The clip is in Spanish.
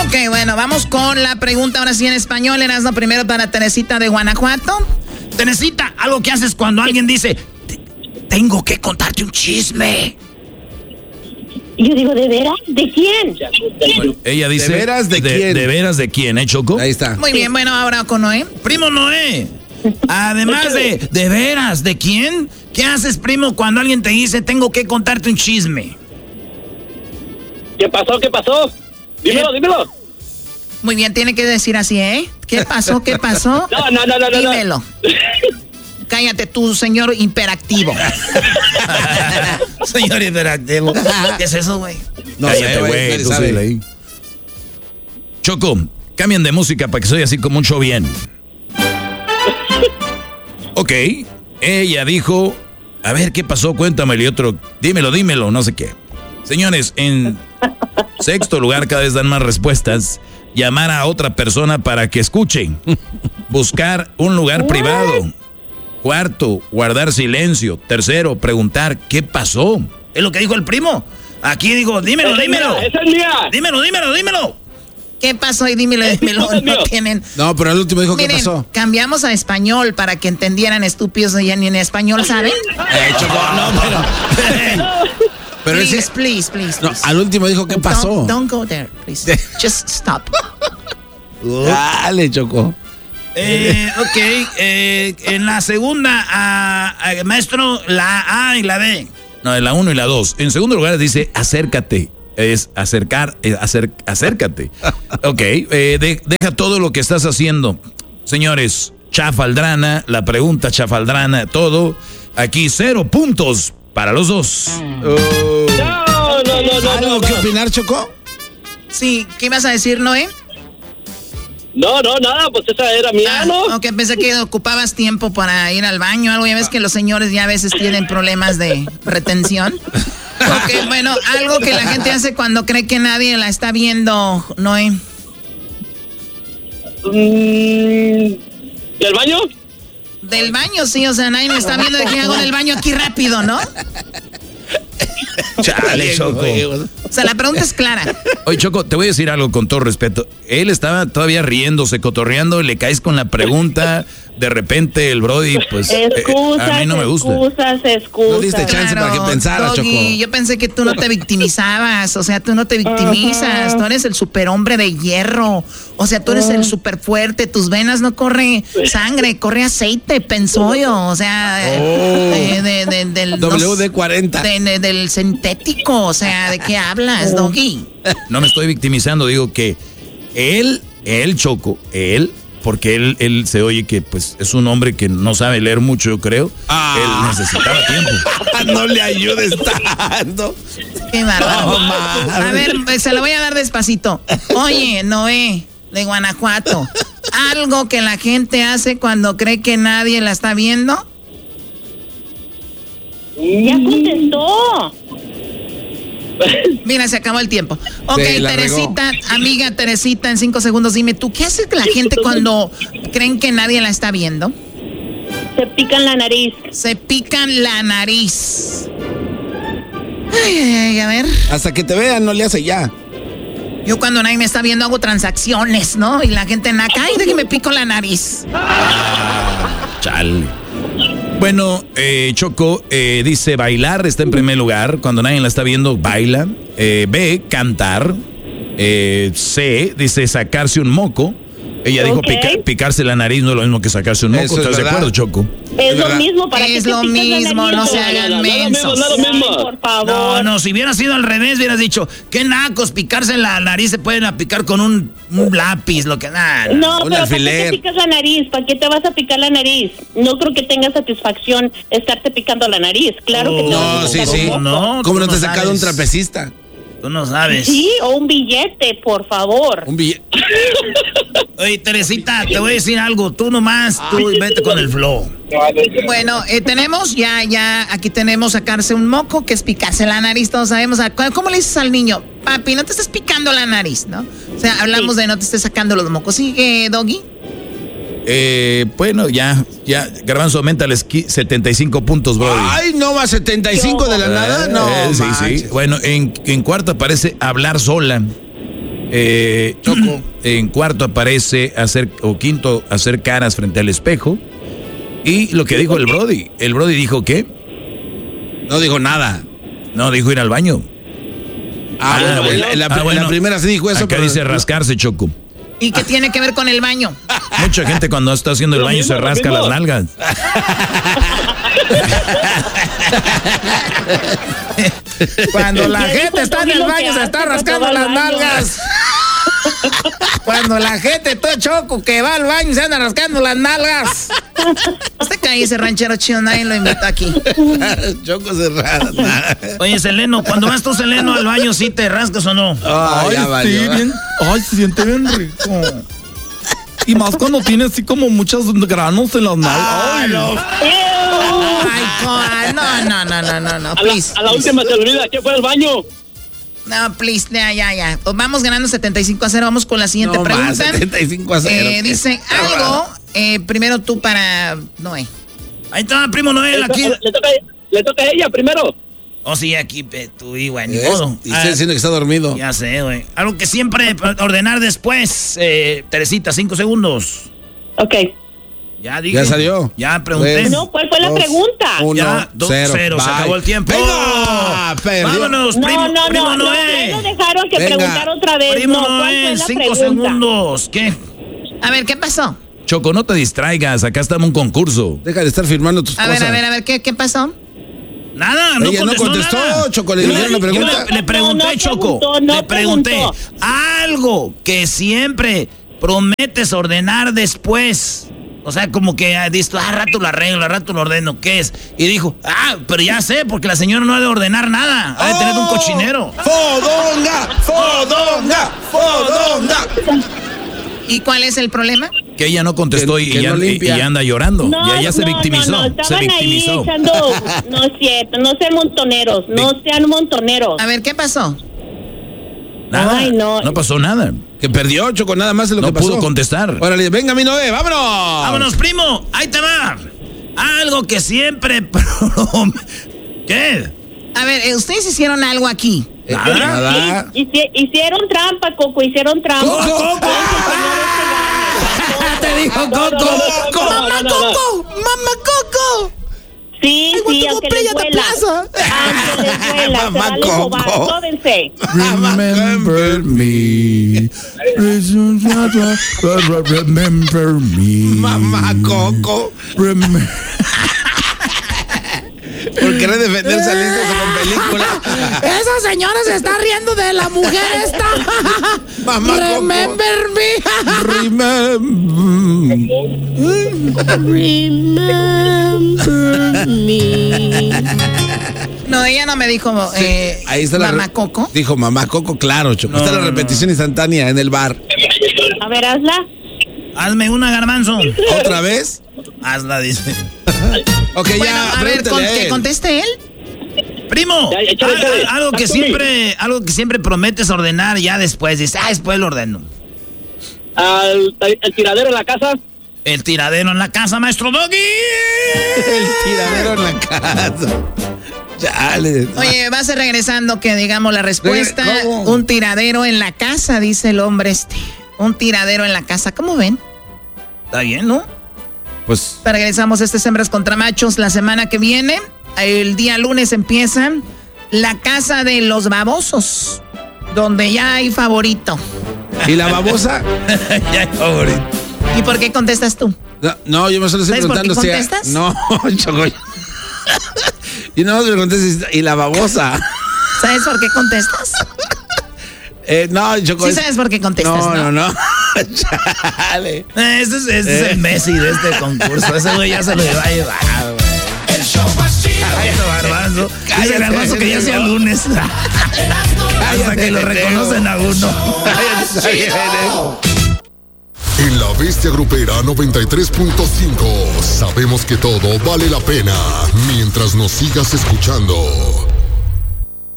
Ok, bueno, vamos con la pregunta ahora sí en español. Erasmo, primero para Teresita de Guanajuato. Teresita, algo que haces cuando alguien dice, tengo que contarte un chisme. Yo digo, ¿de veras? ¿De quién? Bueno, ella dice, ¿de veras de quién? ¿De veras de quién, Choco? Ahí está. Muy bien, bueno, ahora con Noé. Primo Noé, además de veras, ¿de quién? ¿Qué haces, primo, cuando alguien te dice, tengo que contarte un chisme? ¿Qué pasó? ¿Qué pasó? Dímelo, dímelo. Muy bien, tiene que decir así, ¿eh? ¿Qué pasó? ¿Qué pasó? No. Dímelo. Cállate tú, señor hiperactivo. Señor hiperactivo. ¿Qué es eso, güey? No cállate, sé, güey. tú sí leí. Choco, cambian de música para que soy así como un show bien. Ok, ella dijo, a ver, ¿qué pasó? Cuéntamelo. Y otro, dímelo, no sé qué. Señores, en sexto lugar, cada vez dan más respuestas. Llamar a otra persona para que escuche. Buscar un lugar privado. Cuarto, guardar silencio. Tercero, preguntar, ¿qué pasó? Es lo que dijo el primo. Aquí digo, dímelo. Esa es mía. Dímelo. ¿Qué pasó? Y dímelo. No tienen... No, pero el último dijo, Miren, ¿qué pasó? cambiamos a español para que entendieran, estúpidos, ya ni en español saben. Choco, no, pero Please. No, al último dijo, ¿qué pasó? Don't go there, please. Just stop. Dale, Choco. Ok, en la segunda, maestro, la A y la B. No, en la 1 y la 2. En segundo lugar dice, acércate. Es acércate. Ok, deja todo lo que estás haciendo. Señores, chafaldrana, la pregunta chafaldrana, todo. Aquí 0 puntos para los dos. No. ¿Algo que opinar, Choco? Sí, ¿qué ibas a decir, Noé? No, nada, pues esa era mía, ¿no? Ok, pensé que ocupabas tiempo para ir al baño, algo. Ya ves que los señores ya a veces tienen problemas de retención. Ok, bueno, algo que la gente hace cuando cree que nadie la está viendo, Noé. ¿Del baño? Del baño, sí, o sea, nadie me está viendo de qué hago en el baño aquí rápido, ¿no? Chale, Choco. O sea, la pregunta es clara. Oye, Choco, te voy a decir algo con todo respeto. Él estaba todavía riéndose, cotorreando, le caes con la pregunta. De repente el Brody, pues, a mí no me gusta. Excusas. No diste chance para que pensara, Doggy, Choco. yo pensé que tú no te victimizabas, o sea, tú no te victimizas, tú eres el superhombre de hierro, o sea, tú eres el super fuerte, tus venas no corre sangre, corre aceite, pensollo, o sea, del WD-40. del sintético, o sea, ¿de qué hablas, Doggy? No me estoy victimizando, digo que él, Choco, porque él se oye que pues es un hombre que no sabe leer mucho, yo creo. Él necesitaba tiempo. No le ayudes tanto. Qué bárbaro. A ver, se lo voy a dar despacito. Oye, Noé, de Guanajuato, ¿algo que la gente hace cuando cree que nadie la está viendo? Ya contestó. Mira, se acabó el tiempo. Ok, Sí, Teresita, amiga Teresita, en 5 segundos, dime, ¿tú qué hace la gente cuando creen que nadie la está viendo? Se pican la nariz. Se pican la nariz. Ay, a ver. Hasta que te vean, no le hace ya. Yo cuando nadie me está viendo hago transacciones, ¿no? Y la gente naca, ay, de que me pico la nariz. Chale. Bueno, Choco dice bailar, está en primer lugar. Cuando nadie la está viendo, baila. B, cantar. C, dice sacarse un moco. Ella dijo picarse la nariz no es lo mismo que sacarse un moco. Eso es ¿Estás de verdad. acuerdo, Choco? Es lo mismo, para Es que lo mismo, no se hagan mensos. No, Ay, por favor. No, si hubiera sido al revés, hubieras dicho, qué nacos, picarse la nariz se pueden picar con un lápiz, lo que nada. No, Un pero ¿para alfiler. qué te picas la nariz? ¿Para qué te vas a picar la nariz? No creo que tenga satisfacción estarte picando la nariz. Claro que te vas a No, sí, picar sí. un moco. No, ¿Cómo tú no te has sabes. sacado un trapecista? Tú no sabes. Sí, o un billete, por favor. Un billete. Oye, Teresita, te voy a decir algo. Tú nomás, tú vete con el flow. Bueno, tenemos aquí tenemos sacarse un moco, que es picarse la nariz, todos sabemos. ¿Cómo le dices al niño? Papi, no te estés picando la nariz, ¿no? O sea, hablamos de no te estés sacando los mocos. ¿Sigue, Doggy? Bueno, ya, Garbanzo, aumentales 75 puntos, bro. Ay, no va 75 de la nada. No, sí. manches. Bueno, en cuarto aparece hablar sola. Choco. En cuarto aparece quinto hacer caras frente al espejo. Y lo que dijo el Brody dijo ¿qué? No dijo nada. No, dijo ir al baño. La primera sí dijo eso. Acá pero dice rascarse, Choco. ¿Y qué tiene que ver con el baño? Mucha gente cuando está haciendo el baño se rasca las nalgas. Cuando la gente está en el baño se está rascando las nalgas. Cuando la gente, todo Choco, que va al baño se anda rascando las nalgas. Usted cae ese ranchero chido, nadie lo invita aquí. Choco cerrada. Oye, Seleno, cuando vas tú, Seleno, al baño, ¿sí te rascas o no? Ay, ya valió. Sí, bien. Ay, se siente bien rico. Y más cuando tiene así como muchos granos en las nalgas. Ay, no. Ay, no, please. A la última se olvida que fue al baño. No, please, ya. Pues vamos ganando 75-0. Vamos con la siguiente pregunta. 75-0. Dice algo. Primero tú para Noé. Ahí está, primo Noel, aquí. Le toca a ella primero. Oh, sí, aquí tú igual, ni modo. Y estoy diciendo que está dormido. Ya sé, güey. Algo que siempre ordenar después. Teresita, 5 segundos. Ok. Ya dije. Ya salió. Ya pregunté. Pues, No, ¿cuál fue la pregunta? 1, 0. Se acabó el tiempo. ¡Venga! Vámonos, primo Noé. No dejaron que Venga. preguntara otra vez. Primo ¿Cuál Noé, fue la 5 pregunta? segundos. ¿Qué? A ver, ¿qué pasó? Choco, no te distraigas. Acá estamos en un concurso. Deja de estar firmando tus A cosas. ver, ¿qué pasó? Nada, Ella no contestó, nada. Choco, le dijeron la pregunta. Le pregunté, No Choco. preguntó, no le pregunté. preguntó. Algo que siempre prometes ordenar después. O sea, como que dices, rato lo arreglo, a rato lo ordeno. ¿Qué es? Y dijo, pero ya sé, porque la señora no ha de ordenar nada. Ha de tener un cochinero. ¡Fodonga! ¿Y cuál es el problema? Que ella no contestó Que y no limpia. anda llorando. No, y ella se victimizó. No, se estaban victimizó. ahí echando. No es cierto, no sean montoneros, no sean montoneros. A ver, ¿qué pasó? Nada. Ay, no. No pasó nada. Que perdió, Choco, nada más es lo No que pasó. pudo contestar. Órale, venga, mi Noé, vámonos. Vámonos, primo. Ahí te va. Algo que siempre... ¿Qué? A ver, ustedes hicieron algo aquí. Nada. Hicieron trampa, Coco, hicieron trampa. ¡Coco! Te dijo Coco. ¡Mamá Coco! Sí, aunque les duela. Aunque les duela, se Mamá vale Coco. sobar, jódense. Remember me. Remember me. Mamá Coco. ¿Por querer defender saliéndose con película? Esa señora se está riendo de la mujer esta. Mamá Coco. Remember me. No, ella no me dijo Ahí está mamá Coco. Dijo mamá Coco, claro, Choco. Está la repetición instantánea en el bar. A ver, hazla. Hazme una, Garbanzo. ¿Otra vez? Hazla, dice. Ok, Bueno, ya, a ver, pregúntale a que él. conteste él. Primo, Ya, échale. algo que siempre prometes ordenar, ya después dices, después lo ordeno. Al tiradero en la casa. El tiradero en la casa, maestro Doggy. El tiradero en la casa. Chale. Oye, vas regresando que digamos la respuesta. ¿Cómo? Un tiradero en la casa, dice el hombre este. Un tiradero en la casa, ¿cómo ven? Está bien, ¿no? Pues Regresamos, este es Hembras contra Machos la semana que viene. El día lunes empieza la casa de los babosos, donde ya hay favorito. ¿y la babosa? Ya hay favorito. ¿Y por qué contestas tú? No, yo me solo estoy ¿Sabes por qué preguntando si... contestas? No, Choco. Y no me pregunté si... ¿Y la babosa? ¿Sabes por qué contestas? No, Choco. Sí sabes por qué contestas, No. Chale. Este es el Messi de este concurso. Ese güey ya se lo iba a llevar, güey. El show más chido. Garbanzo. Cállate, Dice Garbanzo que ya sea lunes. Hasta que lo reconocen a uno. En la Bestia Grupera 93.5 sabemos que todo vale la pena mientras nos sigas escuchando.